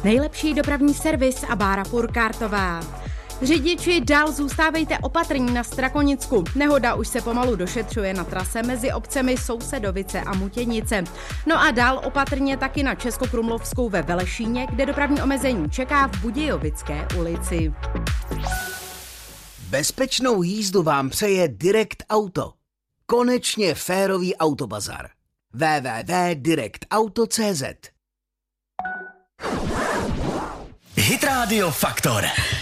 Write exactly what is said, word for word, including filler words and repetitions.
Nejlepší dopravní servis a Bára Purkártová. Řidiči, dál zůstávejte opatrní na Strakonicku. Nehoda už se pomalu došetřuje na trase mezi obcemi Sousedovice a Mutěnice. No a dál opatrně taky na Českokrumlovskou ve Velešíně, kde dopravní omezení čeká v Budějovické ulici. Bezpečnou jízdu vám přeje Direct Auto. Konečně férový autobazar. w w w tečka direct auto tečka c z Hit Radio Faktor.